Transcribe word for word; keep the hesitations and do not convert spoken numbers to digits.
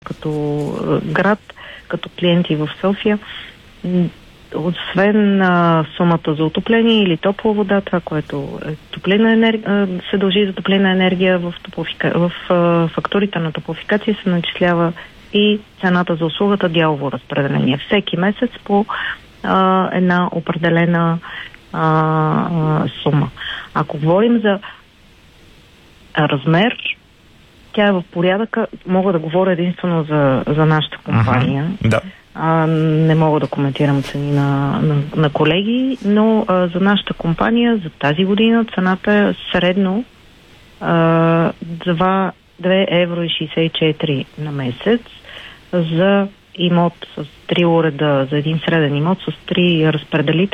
като град, като клиенти в София, освен а, сумата за отопление или топла вода, това, което е топлинна енергия, се дължи за топлинна енергия в, топлофика... в а, фактурите на топлофикация се начислява и цената за услугата дялово разпределение. Всеки месец по а, една определена а, а, сума. Ако говорим за размер, тя е в порядъка. Мога да говоря единствено за, за нашата компания. Uh-huh. Да. А, не мога да коментирам цени на, на, на колеги, но а, за нашата компания за тази година цената е средно а, два евро и шейсет и четири на месец за имот с три уреда, за един среден имот с три разпределителя.